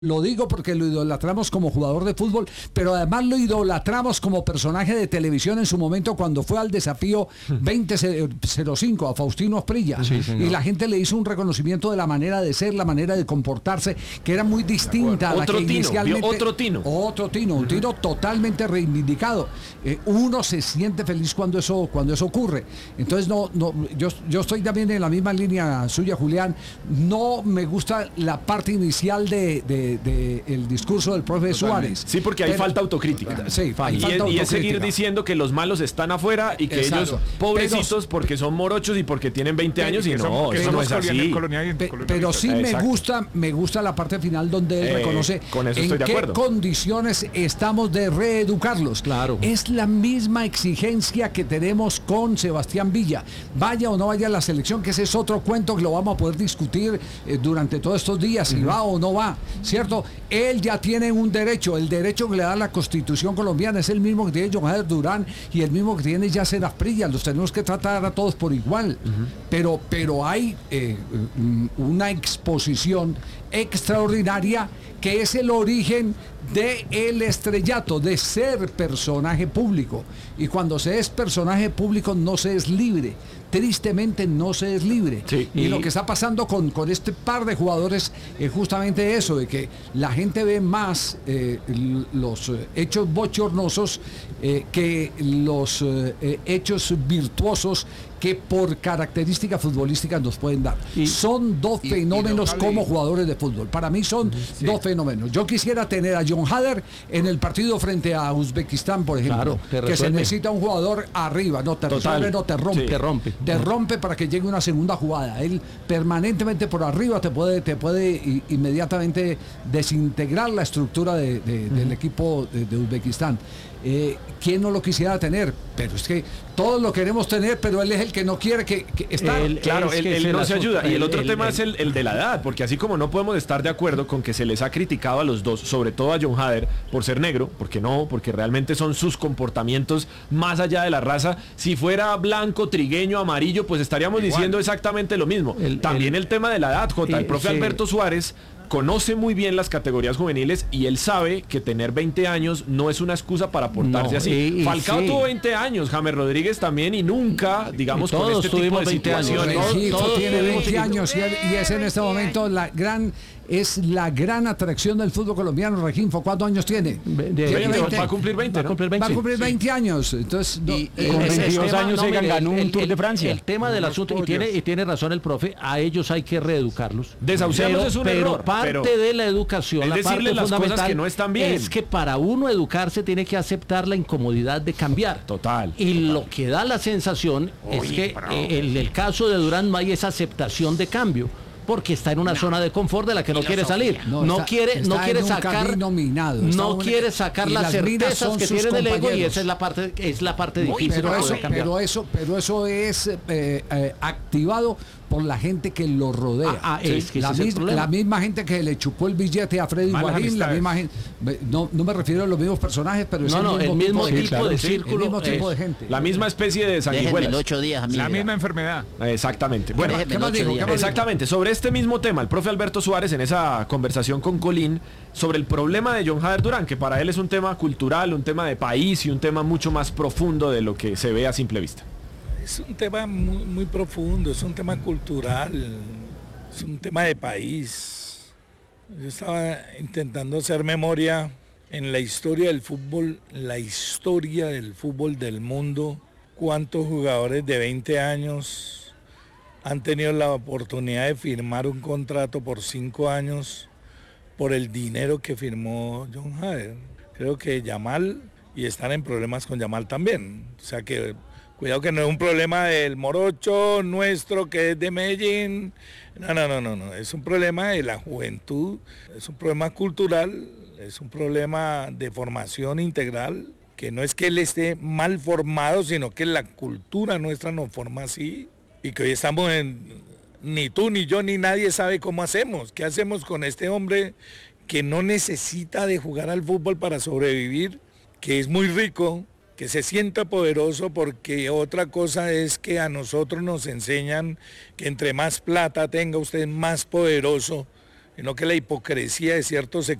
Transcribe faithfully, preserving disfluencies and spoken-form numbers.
Lo digo porque lo idolatramos como jugador de fútbol, pero además lo idolatramos como personaje de televisión en su momento cuando fue al desafío veinte cero cinco a Faustino Asprilla. Sí, y la gente le hizo un reconocimiento de la manera de ser, la manera de comportarse, que era muy distinta a la otro que tino, inicialmente... Otro tino. Otro tino, un tino totalmente reivindicado. Eh, uno se siente feliz cuando eso, cuando eso ocurre. Entonces, no, no, yo, yo estoy también en la misma línea suya, Julián. No me gusta la parte inicial de... de De, de el discurso del profe Totalmente. Suárez. Sí, porque ahí pero, falta autocrítica. Sí, hay y, falta es, autocrítica. Y es seguir diciendo que los malos están afuera y que Exacto. ellos, pobrecitos, porque son morochos y porque tienen veinte años y no, son, eso no es así. Colonial, Pe, pero sí Exacto. me gusta, me gusta la parte final donde él eh, reconoce con eso en estoy de qué acuerdo. condiciones estamos de reeducarlos. Claro. Es la misma exigencia que tenemos con Sebastián Villa. Vaya o no vaya a la selección, que ese es otro cuento que lo vamos a poder discutir eh, durante todos estos días, si uh-huh. va o no va, ¿cierto? Él ya tiene un derecho, el derecho que le da la Constitución colombiana es el mismo que tiene John Jader Durán y el mismo que tiene Yasser Asprilla. Los tenemos que tratar a todos por igual, uh-huh. pero, pero hay eh, una exposición extraordinaria que es el origen del estrellato, de ser personaje público. Y cuando se es personaje público no se es libre. Tristemente no se es libre. Sí, y, y lo que está pasando con, con este par de jugadores es justamente eso, de que la gente ve más eh, los eh, hechos bochornosos eh, que los eh, hechos virtuosos que por características futbolísticas nos pueden dar. Y, son dos y, fenómenos y como jugadores de fútbol. Para mí son sí. dos fenómenos. Yo quisiera tener a John Hader en el partido frente a Uzbekistán, por ejemplo, claro, que se necesita un jugador arriba, no te Total. resuelve, no te rompe. Sí. Te rompe. Te rompe para que llegue una segunda jugada. Él permanentemente por arriba te puede, te puede i, inmediatamente desintegrar la estructura de, de, uh-huh. del equipo de, de Uzbekistán. Eh, ¿Quién no lo quisiera tener? Pero es que todos lo queremos tener, pero él es el que no quiere que, que estar. El, claro, él, él no se ayuda. Y el otro el, tema el, es el, el de la edad, porque así como no podemos estar de acuerdo con que se les ha criticado a los dos, sobre todo a John Hader, por ser negro, porque no, porque realmente son sus comportamientos más allá de la raza. Si fuera blanco, trigueño, amarillo, pues estaríamos Igual. diciendo exactamente lo mismo. El, También el, el tema de la edad, Jota. El profe sí. Alberto Suárez conoce muy bien las categorías juveniles y él sabe que tener veinte años no es una excusa para portarse no, así. Y, y Falcao sí. tuvo veinte años, James Rodríguez también y nunca, digamos, con este tipo de situaciones. Años. Sí, todos tiene veinte años y, y es en este momento la gran es la gran atracción del fútbol colombiano. Reginfo, ¿cuántos años tiene? De, de ¿Tiene veinte? Va a cumplir veinte, va a cumplir veinte, ¿no? Va a cumplir veinte sí. años. Entonces, no, y, y con veintidós años no, se mire, ganó un el, Tour de Francia. El, el tema del asunto, y tiene, y tiene razón el profe, a ellos hay que reeducarlos. Desahuciarlos es un pero error. Parte pero de la educación, la parte las fundamental cosas que no están bien. Es que para uno educarse tiene que aceptar la incomodidad de cambiar. Total. Y total. lo que da la sensación Uy, es que eh, en el caso de Durán no hay esa aceptación de cambio, porque está en una no. zona de confort de la que no quiere salir. No, no está, quiere, está no quiere sacar, nominado, no una, quiere sacar las, las certezas que tiene del ego y esa es la parte, es la parte difícil. Pero eso, pero eso, pero eso es eh, eh, activado por la gente que lo rodea. Ah, ah, es que la, mis, la misma gente que le chupó el billete a Freddy Guarín, la misma gente, no, no me refiero a los mismos personajes, pero es no, el, no, mismo el mismo tipo, tipo, tipo de, de círculo, el mismo tipo de gente. La misma especie de sanguijuelas. ocho días, amiga. La misma enfermedad. Exactamente. Bueno, ¿qué más digo? ¿Qué más exactamente. Digo? Sobre este mismo tema, el profe Alberto Suárez en esa conversación con Colín sobre el problema de John Hader Durán, que para él es un tema cultural, un tema de país y un tema mucho más profundo de lo que se ve a simple vista. Es un tema muy, muy profundo, es un tema cultural, es un tema de país. Yo estaba intentando hacer memoria en la historia del fútbol, la historia del fútbol del mundo, cuántos jugadores de veinte años han tenido la oportunidad de firmar un contrato por cinco años por el dinero que firmó John Hader. Creo que Yamal, y están en problemas con Yamal también, o sea que cuidado que no es un problema del morocho nuestro que es de Medellín. No, no, no, no, no. Es un problema de la juventud, es un problema cultural, es un problema de formación integral, que no es que él esté mal formado, sino que la cultura nuestra nos forma así. Y que hoy estamos en, ni tú, ni yo, ni nadie sabe cómo hacemos. ¿Qué hacemos con este hombre que no necesita de jugar al fútbol para sobrevivir, que es muy rico, que se sienta poderoso? Porque otra cosa es que a nosotros nos enseñan que entre más plata tenga usted, más poderoso sino que la hipocresía de ciertos sectores